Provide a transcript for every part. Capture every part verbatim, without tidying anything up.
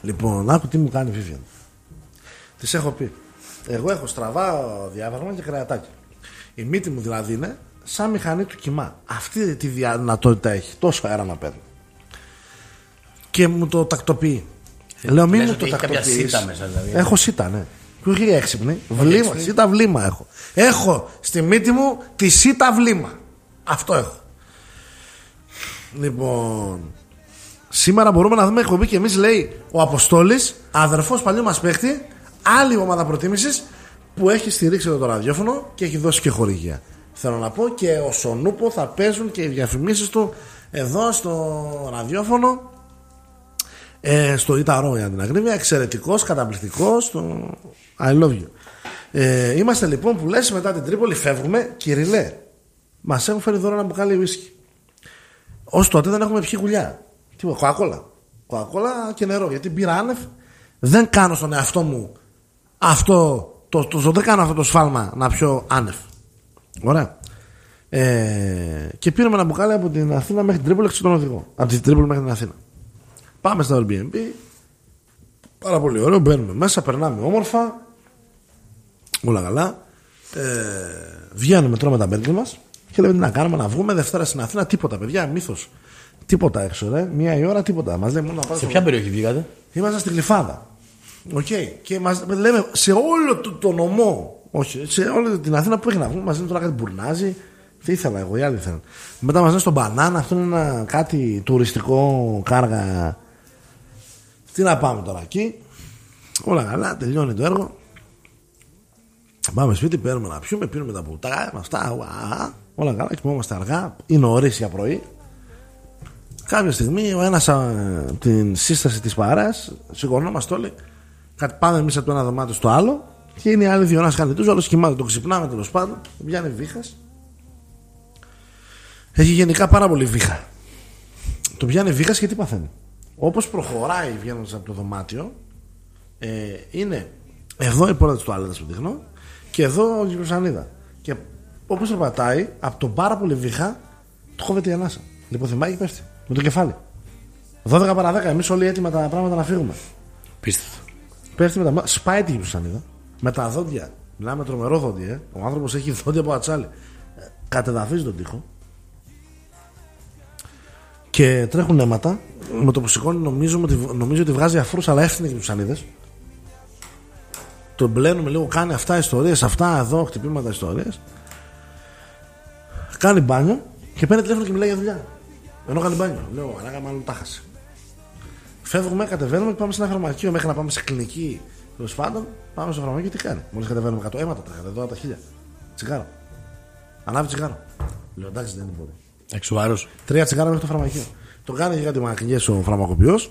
Λοιπόν, άκου τι μου κάνει η Vivian. Της έχω πει. Εγώ έχω στραβά διάβασμα και κρεατάκι. Η μύτη μου δηλαδή είναι σαν μηχανή του κιμά. Αυτή τη δυνατότητα έχει. Τόσο αέρα να παίρνει. Και μου το τακτοποιεί. Ε, Λέω μην μου το τακτοποιείς. Δηλαδή. Έχω σίτα, ναι. Που έχει έξυπνη. Βλήμα, σίτα βλήμα έχω. Έχω στη μύτη μου τη σίτα βλήμα. Αυτό έχω. Λοιπόν, σήμερα μπορούμε να δούμε εκπομπή και εμείς, λέει ο Αποστόλης, αδερφός παλιού μας παίχτη, άλλη ομάδα προτίμησης που έχει στηρίξει εδώ το ραδιόφωνο και έχει δώσει και χορηγία. Θέλω να πω και ο Σονούπο θα παίζουν και οι διαφημίσεις του εδώ στο ραδιόφωνο, ε, στο Ιταρό για την ακρίβεια. Εξαιρετικός, καταπληκτικός, το I love you. ε, Είμαστε λοιπόν που λες μετά την Τρίπολη φεύγουμε. Κυριλέ, μας έχουν φέρει δώρο ένα μπουκάλι ουίσκι. Ως τότε δεν έχουμε πιει γουλιά. Τι κοκακόλα. Κοκακόλα και νερό. Γιατί μπήρα άνευ. Δεν κάνω στον εαυτό μου αυτό το, το, το, δεν κάνω αυτό το σφάλμα να πιω άνευ. Ωραία. ε, Και πήραμε ένα μπουκάλι από την Αθήνα μέχρι την Τρίπολη, τον οδηγό. Από την Τρίπολη μέχρι την Αθήνα. Πάμε στο Airbnb. Πάρα πολύ ωραίο. Μπαίνουμε μέσα, περνάμε όμορφα. Όλα καλά. ε, Βγαίνουμε, τρώμε τα μπέργκερ μας. Και λέμε τι να κάνουμε, να βγούμε Δευτέρα στην Αθήνα. Τίποτα, παιδιά, μύθος. Τίποτα έξω, ρε. Μία η ώρα, τίποτα. Μας λέει μόνο να πάμε. Σε ποια στο... περιοχή βγήκατε? Είμαστε στην Γλυφάδα. Οκ. Okay. Και μας λέμε σε όλο το, το νομό, όχι, σε όλη την Αθήνα που έχει να βγούμε. Μας λένε τώρα κάτι μπουρνάζι. Τι ήθελα εγώ, οι άλλοι ήθελαν. Μετά μας λένε στον Μπανάνα, αυτό είναι ένα κάτι τουριστικό κάργα. Τι να πάμε τώρα εκεί. Όλα καλά, τελειώνει το έργο. Πάμε σπίτι, παίρνουμε να πιούμε, πίνουμε τα πουτά, αυτά. Όλα καλά, κοιμόμαστε αργά. Είναι νωρίς για πρωί. Κάποια στιγμή ο ένας από την σύσταση της παρέας, σηκωνόμαστε όλοι, πάμε εμείς από το ένα δωμάτιο στο άλλο και είναι οι άλλοι δύο ένας χανιτούς, ο άλλος κοιμάται. Το ξυπνάμε τέλος πάντων, βγαίνει βήχας. Έχει γενικά πάρα πολύ βήχα. Το πιάνει βήχας και τι παθαίνει. Όπως προχωράει βγαίνοντας από το δωμάτιο, ε, είναι εδώ η πόρτα της τουαλέτας που δείχνω και εδώ η προσανίδα. Και όπως το πατάει, από τον πάρα πολύ βήχα, το κόβεται η ανάσα. Λιποθυμάει και πέφτει. Με το κεφάλι. δώδεκα παρά δέκα, εμείς όλοι έτοιμα τα πράγματα να φύγουμε. Πίστευτο. Πέφτει με τα. Σπάει την προσανίδα. Με τα δόντια. Μιλάμε τρομερό δόντι, ε. Ο άνθρωπος έχει δόντια από ατσάλι. Κατεδαφίζει τον τοίχο. Και τρέχουν αίματα. Με το που σηκώνει νομίζω, νομίζω ότι βγάζει αφρούς, αλλά έφτιανε και τους ψανίδες. Τον μπλένουμε λίγο, κάνει αυτά ιστορίες, αυτά εδώ, χτυπήματα ιστορίες. Κάνει μπάνιο και παίρνει τηλέφωνο και μιλάει για δουλειά. Ενώ κάνει μπάνιο. Λέω, ανάκα μάλλον τα χάσει. Φεύγουμε, κατεβαίνουμε και πάμε σε ένα φαρμακείο μέχρι να πάμε σε κλινική. Τέλος πάντων, πάμε στο φαρμακείο και τι κάνει. Μόλις κατεβαίνουμε εκατό αίματα τρέχατε εδώ τα χίλια. Τσιγάρο. Ανάβει τσιγάρο. Λέω, εντάξει, δεν μπορεί. Εξουάρος. Τρία τσιγάρα μέχρι το φαρμακείο. Το κάνει και κάτι μακρινιές ο φαρμακοποιός.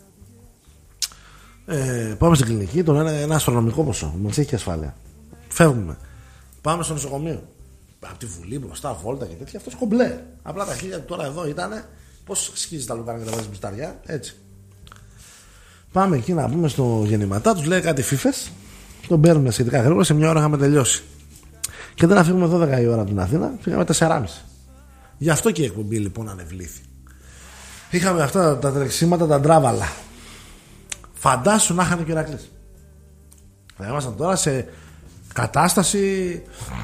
Ε, πάμε στην κλινική, τον ένα, ένα αστρονομικό ποσό. Μας έχει και ασφάλεια. Φεύγουμε. Πάμε στο νοσοκομείο. Από τη Βουλή μπροστά, βόλτα και τέτοια. Αυτό κομπλέ. Απλά τα χίλια του τώρα εδώ ήταν. Πώς σκίζει τα λουκάνια και τα βάζει μπισταριά. Έτσι. Πάμε εκεί να πούμε στο γεννηματά. Τους λέει κάτι φίφες. Τον παίρνουν σχετικά γρήγορα. Σε μια ώρα είχαμε τελειώσει. Και δεν να φύγουμε δώδεκα η ώρα από την Αθήνα. Φύγαμε τέσσερα και μισή. Γι' αυτό και η εκπομπή λοιπόν ανεβλήθη. Είχαμε αυτά τα τρεξίματα, τα ντράβαλα. Φαντάσου να είχαν και Ηρακλής. Θα ήμασταν τώρα σε κατάσταση.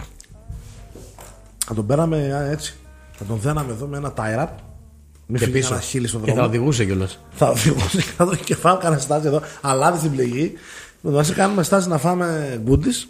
Θα τον πέραμε έτσι. Θα τον δέναμε εδώ με ένα tie-up. Μην φύγει ένα χείλη στον δρόμο. Και θα οδηγούσε κιόλας. Θα οδηγούσε και θα δω και φάμε κανένα στάση εδώ. Αλάδι στην πληγή. Θα σε κάνουμε στάση να φάμε γκούντις.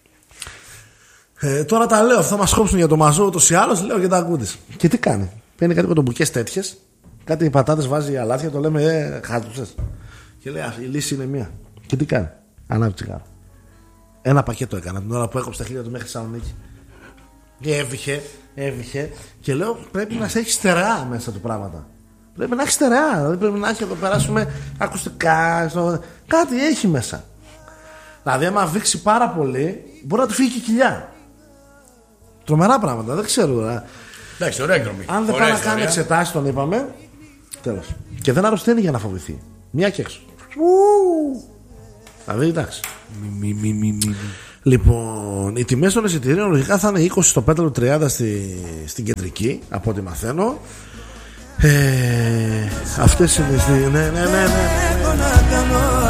Ε, τώρα τα λέω. Θα μας κόψουν για το μαζό ούτως ή άλλως. Λέω και τα γκούντις. Και τι κάνει. Παίρνει κάτι κοτομπουκές τέτοιες. Κάτι πατάτες βάζει αλάθια. Το λέμε ε, χάτουσες. Και λέει η λύση είναι μία. Και τι κάνει. Ανάβει τσιγάρο. Ένα πακέτο έκανα την ώρα που έκοψε τα χίλια του μέχρι Θεσσαλονίκη. Και έβηχε, έβηχε. Και λέω πρέπει να σε έχει στερεά μέσα του πράγματα. Πρέπει να έχει στερεά. Δηλαδή πρέπει να έχει εδώ περάσουμε ακουστικά. Στο... Κάτι έχει μέσα. Δηλαδή άμα βήξει πάρα πολύ μπορεί να του φύγει και κοιλιά. Τρομερά πράγματα. Δεν ξέρω τώρα. Εντάξει, ωραία εκδρομή. Αν δεν πάει να κάνει εξετάσεις, τον είπαμε. Τέλος. Και δεν αρρωσταίνει για να φοβηθεί. Μια και έξω. Δηλαδή εντάξει. Μη, μη, μη, μη. Λοιπόν, οι τιμές των εισιτηρίων λογικά θα είναι είκοσι στο Πέτρο, τριάντα στη, στην κεντρική, από ό,τι μαθαίνω. Ε, αυτές είναι. Ναι, ναι, ναι, ναι, ναι.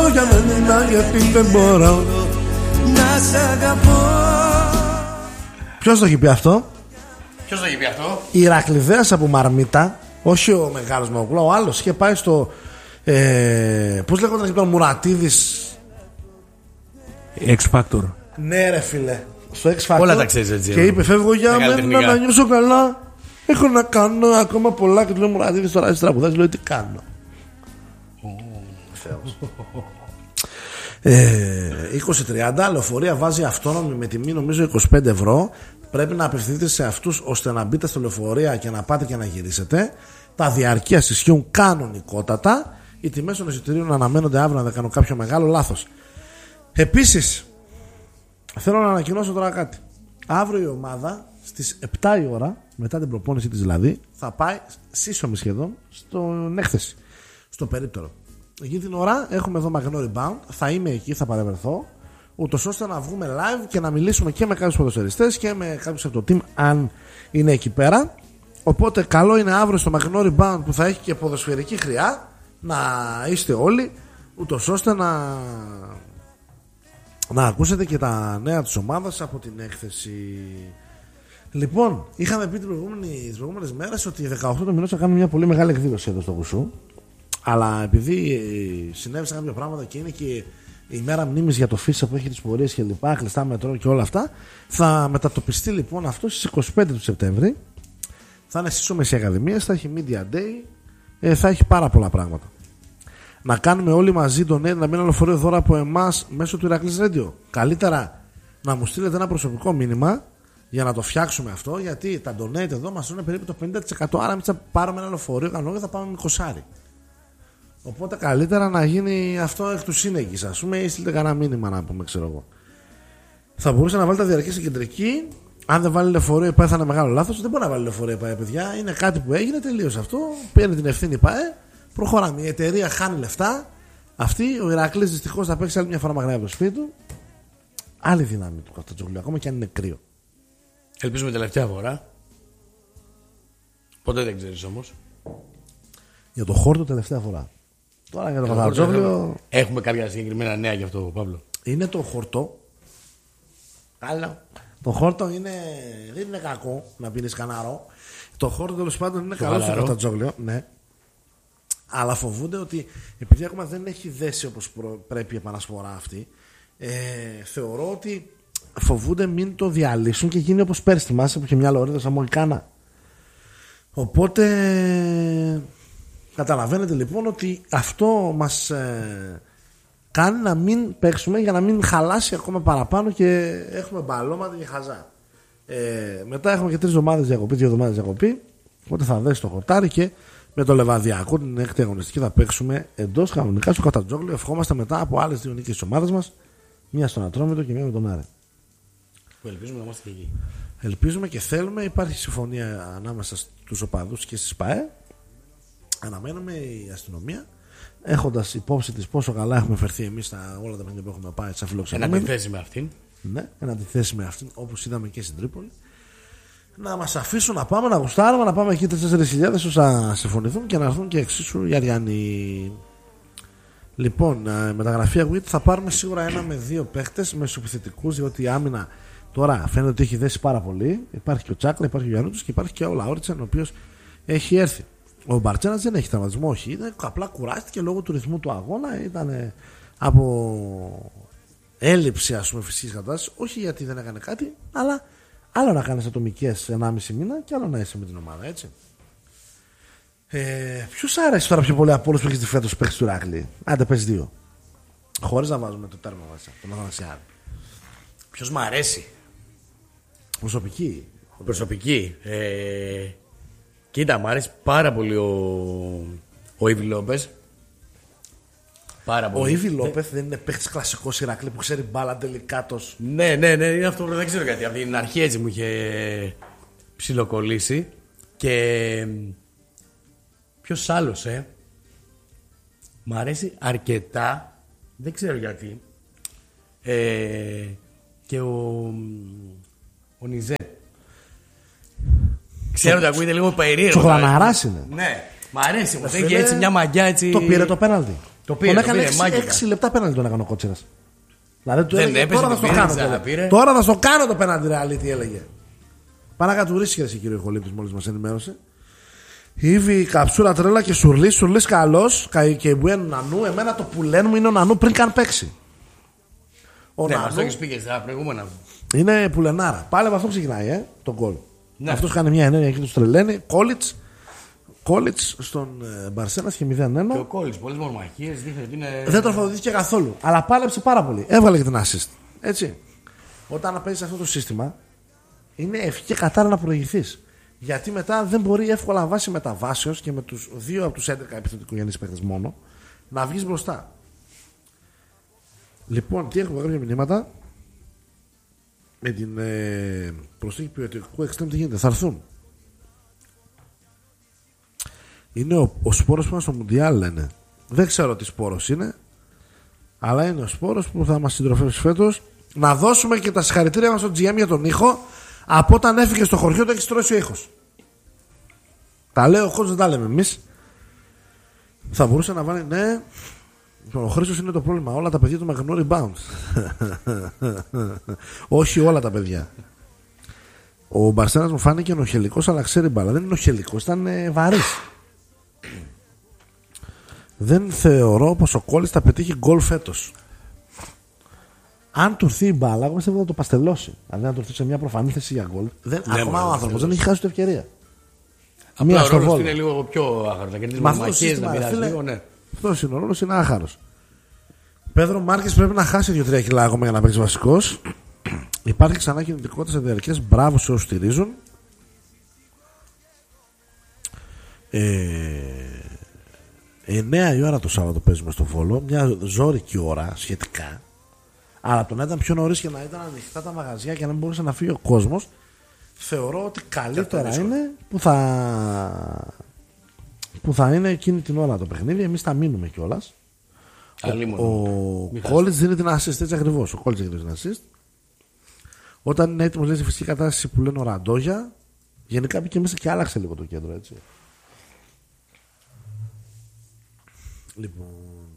για μένα γιατί δεν μπορώ να σ' αγαπώ. Ποιος το έχει πει αυτό? Ποιος το έχει πει αυτό? Η Ηρακλειδέας από Μαρμίτα. Όχι ο μεγάλος Μαουκλά, ο άλλος είχε πάει στο ε, πώς λέγονταν εκεί πέρα, Μουρατίδης X Factor. Ναι ρε φίλε, στο X Factor. Όλα τα ξέρεις έτσι. Και είπε φεύγω για μένα να νιώσω καλά. Έχω να κάνω ακόμα πολλά. Και του λέω Μουρατίδης τώρα έτσι τραγουδάς. Λέω τι κάνω. Θεός. ε, είκοσι τριάντα λεωφορεία βάζει αυτόνομη με τιμή νομίζω είκοσι πέντε ευρώ. Πρέπει να απευθυνθείτε σε αυτούς ώστε να μπείτε στο λεωφορεία και να πάτε και να γυρίσετε. Τα διαρκείας ισχύουν κανονικότατα. Οι τιμές των εισιτηρίων αναμένονται αύριο, να δεν κάνω κάποιο μεγάλο λάθος. Επίσης, θέλω να ανακοινώσω τώρα κάτι. Αύριο η ομάδα στις επτά η ώρα, μετά την προπόνηση της δηλαδή, θα πάει σύσσωμη σχεδόν στον έκθεση, στο περίπτερο. Εκείνη την ώρα έχουμε εδώ Magno Rebound. Θα είμαι εκεί, θα παρευρεθώ, ούτως ώστε να βγούμε live και να μιλήσουμε και με κάποιους ποδοσφαιριστές και με κάποιους από το team, αν είναι εκεί πέρα. Οπότε καλό είναι αύριο στο Magno Rebound, που θα έχει και ποδοσφαιρική χρειά, να είστε όλοι, ούτως ώστε να να ακούσετε και τα νέα της ομάδας από την έκθεση. Λοιπόν, είχαμε πει τις προηγούμενες μέρες ότι δεκαοκτώ του μηνός θα κάνουμε μια πολύ μεγάλη εκδήλωση εδώ στο Γουσού. Αλλά επειδή συνέβησαν κάποια πράγματα και είναι και η μέρα μνήμης για το Φίσα που έχει τις πορείες και λοιπά, κλειστά μετρό και όλα αυτά, θα μετατοπιστεί λοιπόν αυτό στις είκοσι πέντε του Σεπτέμβρη. Θα είναι στις Ομεσίες Ακαδημίες, θα έχει Media Day, θα έχει πάρα πολλά πράγματα. Να κάνουμε όλοι μαζί donate, να μπει ένα λεωφορείο δώρα από εμάς μέσω του Ηρακλής Radio. Καλύτερα να μου στείλετε ένα προσωπικό μήνυμα για να το φτιάξουμε αυτό, γιατί τα donate εδώ μας είναι περίπου το πενήντα τοις εκατό. Άρα, εμείς θα πάρουμε ένα λεωφορείο κανονικό και θα πάμε με είκοσι. Οπότε καλύτερα να γίνει αυτό εκ του σύνεγγυς, ας πούμε, ή στείλτε κανένα μήνυμα να πούμε, ξέρω εγώ. Θα μπορούσε να βάλει τα διαρκή στην κεντρική. Αν δεν βάλει λεωφορείο, πάει, θα είναι μεγάλο λάθος. Δεν μπορεί να βάλει λεωφορείο, πάει, παιδιά. Είναι κάτι που έγινε, τελείωσε αυτό. Παίρνει την ευθύνη, πάει. Προχωράμε. Η εταιρεία χάνει λεφτά. Αυτή, ο Ηρακλής δυστυχώς θα παίξει άλλη μια φορά μαγναία από το σπίτι του. Άλλη δύναμη του Καφτατζόγλου, ακόμα και αν είναι κρύο. Ελπίζουμε τελευταία φορά. Ποτέ δεν ξέρεις όμως. Για το χόρτο τελευταία φορά. Τώρα για το Καφτατζόγλου. Έχουμε κάποια συγκεκριμένα νέα γι' αυτό, Παύλο. Είναι το χορτό. Καλά. Το χόρτο είναι, δεν είναι κακό να πίνεις καναρό. Το χόρτο τέλος πάντων είναι καλό στο Καφτατζόγλου. Ναι. Αλλά φοβούνται ότι επειδή ακόμα δεν έχει δέσει όπως πρέπει η επανασπορά αυτή, ε, θεωρώ ότι φοβούνται μην το διαλύσουν και γίνει όπως πέρσι. Θυμάσαι που είχε μια λωρίδα σαν Μοϊκάνα. Οπότε καταλαβαίνετε λοιπόν ότι αυτό μας ε, κάνει να μην παίξουμε, για να μην χαλάσει ακόμα παραπάνω και έχουμε μπαλώματα και χαζά. Ε, μετά έχουμε και τρεις εβδομάδες διακοπή, δύο εβδομάδες διακοπή. Οπότε θα δέσει το χορτάρι και με το Λεβαδιακό την έκτη αγωνιστική θα παίξουμε εντός κανονικά στο Καφτατζόγλου. Ευχόμαστε μετά από άλλες δύο νίκες της ομάδας μας, μία στον Ατρόμητο και μία με τον Άρη. Που ελπίζουμε να είμαστε και εκεί. Ελπίζουμε και θέλουμε, υπάρχει συμφωνία ανάμεσα στους οπαδούς και στις ΠΑΕ. Αναμένουμε η αστυνομία, έχοντας υπόψη της πόσο καλά έχουμε φερθεί εμείς στα όλα τα παιχνίδια που έχουμε πάει, σαν φιλοξενούμενοι. Εν αντιθέσει με αυτήν. Ναι, εν αντιθέσει με αυτήν, όπως είδαμε και στην Τρίπολη. Να μας αφήσουν να πάμε, να γουστάρουμε, να πάμε εκεί τρεις τέσσερις χιλιάδες όσα συμφωνηθούν και να έρθουν και εξίσου οι Αριανοί. Λοιπόν, μεταγραφή Αγουίτ θα πάρουμε σίγουρα ένα με δύο παίχτες μεσοπιθετικούς, διότι η άμυνα τώρα φαίνεται ότι έχει δέσει πάρα πολύ. Υπάρχει και ο Τσάκλα, υπάρχει και ο Γιαννούτης και υπάρχει και ο Λαόριτσεν, ο οποίος έχει έρθει. Ο Μπαρτσένας δεν έχει τραυματισμό, όχι. Είναι, απλά κουράστηκε λόγω του ρυθμού του αγώνα. Ήταν από έλλειψη, ας πούμε, φυσικής κατάστασης. Όχι γιατί δεν έκανε κάτι, αλλά άλλο να κάνεις ατομικές ενάμιση μήνα και άλλο να είσαι με την ομάδα, έτσι. Ε, ποιος άρεσε τώρα πιο πολύ από όλους που έχεις τη φέτος παίξεις του Ηράκλη? Άντε πες δύο. Χωρίς να βάζουμε το τέρμα μέσα, τον Αθανασιάδη. Ποιος μ' αρέσει? Προσωπική. Προσωπική. Ε, κοίτα, μ' αρέσει πάρα πολύ ο, ο Ήβι Λόπες. Πάρα πολύ. Ο Ήβι Λόπεθ δεν είναι παίχτης κλασικός Ηρακλή που ξέρει μπάλα τελικάτος? Ναι, ναι, ναι, είναι αυτό που δεν ξέρω γιατί. Από την αρχή έτσι μου είχε ψιλοκολλήσει. Και ποιος άλλος, ε. Μ' αρέσει αρκετά. Δεν ξέρω γιατί. Ε, και ο, ο Νιζέ. Ξέρω ότι ακούγεται λίγο περίεργο. Τσοχλαναράς είναι. Ναι, μ' αρέσει. Μου έχει έτσι μια μαγιά έτσι. Το πήρε το πέναλτι. Το πήρε, τον το έκανε πήρε, έξι λεπτά πέναντι τον έκανε ο Κότσιρας. Δηλαδή του Δεν έλεγε έπαιζε, τώρα θα το στο πήρε, κάνω. ξαναπήρε. Τώρα θα στο κάνω το πέναντι ρεαλί, τι έλεγε. Πάρα να κατουρίσει εσύ κύριο Χολύπτης μόλις μας ενημέρωσε. Ήβη, καψούρα τρέλα και σουρλί, σουρλί καλός. Και μπουέν Νανού, εμένα το που λένε μου είναι ο Νανού πριν καν παίξει. Ο ναι, Νανού μας το έχεις πει και στα προηγούμενα. είναι πουλενάρα. Πάλι από αυτό ξεκινάει, ε, τον γκολ. Ναι. Αυτός κάνει μια ενέργεια και του τρελαίνει. Κόλιτς, Κόλιτς στον ε, Μπαρσέλας και μηδέν ένα. Και ο Κόλλης, πολλές μορμαχίες, δείχνει ότι είναι. Δεν τροφοδοτήθηκε καθόλου. Αλλά πάλεψε πάρα πολύ. Έβγαλε και την assist. Έτσι. Όταν παίζει αυτό το σύστημα, είναι ευχή και κατάρα να προηγηθείς. Γιατί μετά δεν μπορεί εύκολα βάσει μεταβάσεως και με τους δύο από τους έντεκα επιθετικογενείς παίκτες μόνο να βγεις μπροστά. Λοιπόν, τι έχουμε κάποια μηνύματα. Με την ε, προσθήκη ποιοτικού εξτρέμ τι γίνεται. Θα έρθουν. Είναι ο, ο σπόρος που είναι στο Μουντιάλ, λένε. Δεν ξέρω τι σπόρος είναι, αλλά είναι ο σπόρος που θα μας συντροφεύσει φέτος. Να δώσουμε και τα συγχαρητήρια μας στο τζι εμ για τον ήχο. Από όταν έφυγε στο χωριό το έχει στρώσει ο ήχος. Τα λέει ο Χώτς, δεν τα λέμε εμείς. Θα μπορούσε να βάλει, ναι. Ο Χρήστος είναι το πρόβλημα. Όλα τα παιδιά του Μαγνού rebound. Όχι όλα τα παιδιά. Ο Μπαρσένας μου φάνηκε νοχελικός, αλλά ξέρει μπάλα. Δεν είναι νοχελικός, ήταν ε, βαρύς. Δεν θεωρώ πως ο Κόλλης θα πετύχει γκολ φέτος. Αν του έρθει η μπάλα, εγώ πιστεύω θα το παστελώσει. Δηλαδή, αν του έρθει σε μια προφανή θέση για γκολ, δεν, Ναι, ακόμα ο άνθρωπος δεν έχει χάσει την ευκαιρία. Απλά ο ρόλος του είναι λίγο πιο άχαρος. Να κερδίζει Μα αυτό το μορμαχίες, σύστημα, να ρε πειράζει φίλε, λίγο, ναι. αυτός είναι ο ρόλος, είναι άχαρος. Πέδρο Μάρκες πρέπει να χάσει δύο τρία κιλά ακόμα για να παίξει βασικός. Υπάρχει ξανά κινητικότητα σε διαρκές. Μπράβο σε όσους στηρίζουν. Ε, εννιά η ώρα το Σάββατο παίζουμε στο Βόλο. Μια ζώρικη ώρα σχετικά. Αλλά το να ήταν πιο νωρίς και να ήταν ανοιχτά τα μαγαζιά και να μην μπορούσε να φύγει ο κόσμος, θεωρώ ότι καλύτερα είναι που θα, που θα είναι εκείνη την ώρα το παιχνίδι. Εμείς θα μείνουμε κιόλας. Ο, ο Κόλλιτς δίνει την assist, έτσι ακριβώς. Ο Κόλλιτς δίνει την assist. Όταν είναι έτοιμος, λέει, στη φυσική κατάσταση που λένε ο Ραντόγια, γενικά μπήκε μέσα και άλλαξε λίγο το κέντρο, έτσι. Λοιπόν.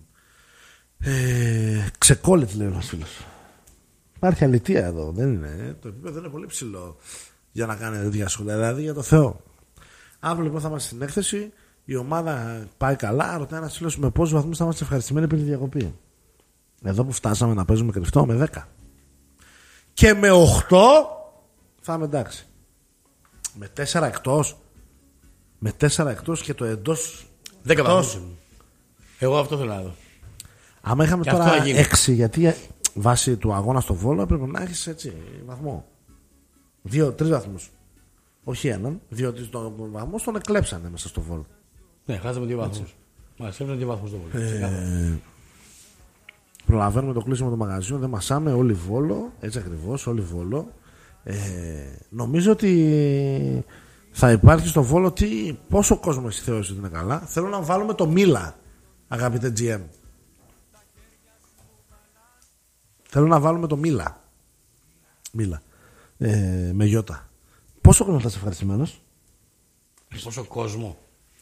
Ε, Ξεκόλλιτς, λέει ένας φίλος. Υπάρχει αλητία εδώ, δεν είναι. Ε? Το επίπεδο είναι πολύ ψηλό για να κάνει τέτοια σχόλια. Δηλαδή για το Θεό. Αύριο λοιπόν θα είμαστε στην έκθεση. Η ομάδα πάει καλά. Ρωτάει ένας φίλος με πόσους βαθμούς θα είμαστε ευχαριστημένοι πριν τη διακοπή. Εδώ που φτάσαμε να παίζουμε κρυφτό με δέκα. Και με οκτώ θα είμαι εντάξει. Με τέσσερα εκτός. Με τέσσερα εκτός και το εντός. δέκα βαθμούς. Εγώ αυτό θέλω να δω. Άμα είχαμε και τώρα έξι, γιατί βάσει του αγώνα στο Βόλο έπρεπε να έχεις έτσι βαθμό. Δύο, τρεις βαθμούς. Όχι έναν, διότι τον βαθμό τον εκλέψανε μέσα στο Βόλο. Ναι, χάσαμε δύο βαθμούς. Μας έφεραν δύο βαθμούς στο Βόλο. Ε, προλαβαίνουμε το κλείσιμο των μαγαζιών, δεν μασάμε, όλοι Βόλο, έτσι ακριβώς, όλοι Βόλο. Ε, νομίζω ότι θα υπάρχει στο Βόλο τι, πόσο κόσμο έχει θεώρηση ότι είναι καλά. Θέλω να βάλουμε το Μίλα, αγαπητέ τζι εμ. Θέλω να βάλουμε το Μίλα. Μίλα. Ε, με γιώτα. Πόσο κόσμο θα είσαι ευχαριστημένος? Πόσο κόσμο?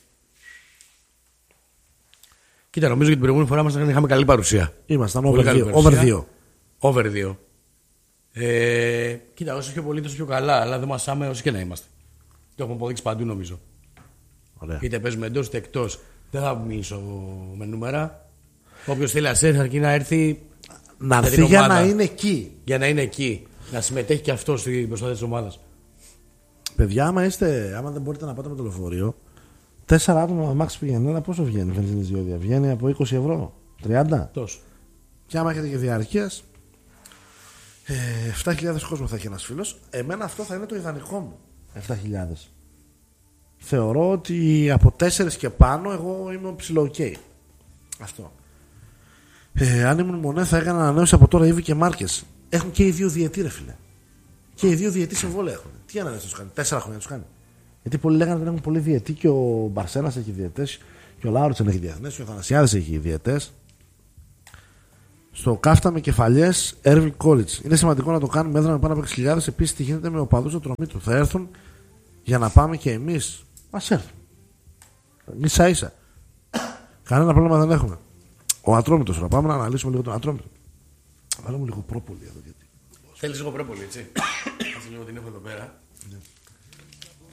Κοίτα, νομίζω ότι την προηγούμενη φορά μας είχαμε καλή παρουσία. Ήμασταν over δύο. Over δύο. Over δύο. Ε, κοίτα, όσο πιο πολύ τόσο πιο καλά, αλλά δεν μασάμε όσο και να είμαστε. Το έχουμε αποδείξει παντού νομίζω. Ωραία. Είτε παίζουμε εντός είτε εκτός. Δεν θα μιλήσω με νούμερα. Όποιος θέλει να έρθει, αρκεί να έρθει. Να έρθει για να είναι εκεί. Για να είναι εκεί. Να συμμετέχει και αυτό στην προσπάθεια της ομάδας. Παιδιά, άμα, είστε, άμα δεν μπορείτε να πάτε με το λεωφορείο, τέσσερα άτομα max πηγαίνει. Αλλά πόσο βγαίνει η βενζίνη διόδια? Βγαίνει από είκοσι ευρώ, τριάντα. Τόσο. Και άμα έχετε και διαρκείας, ε, επτά χιλιάδες κόσμο θα έχει ένας φίλος. Εμένα αυτό θα είναι το ιδανικό μου. επτά χιλιάδες. Θεωρώ ότι από τέσσερις και πάνω εγώ είμαι ψηλό ok. Αυτό. Ε, αν ήμουν Μονέ θα έκανα ανανέωση από τώρα Ήβη και Μάρκες. Έχουν και οι δύο διετή, ρε φίλε. Και οι δύο διετή συμβόλαια έχουν. Τι ανανέωση τους κάνει? Τέσσερα χρόνια τους κάνει. Γιατί πολλοί λέγανε ότι δεν έχουν πολύ διετή και ο Μπαρσένας έχει διετές και ο Λάουρτσεν έχει διεθνές και ο Θανασιάδης έχει διετές. Στο κάφτα με κεφαλιές Έρβιλ Κόλιτς. Είναι σημαντικό να το κάνουμε έδρα με πάνω από έξι χιλιάδες. Επίσης τι γίνεται με οπαδούς στο τρομή του? Θα έρθουν για να πάμε και εμείς. Ας έρθουν. Εμείς ίσα ίσα. Κανένα πρόβλημα δεν έχουμε. Ο Ατρόμητος τώρα. Πάμε να αναλύσουμε λίγο τον Ατρόμητο. Βάλαμε λίγο πρόπολη εδώ γιατί. Θέλεις λίγο πρόπολη, έτσι. Κάτσε λίγο την έχω εδώ πέρα.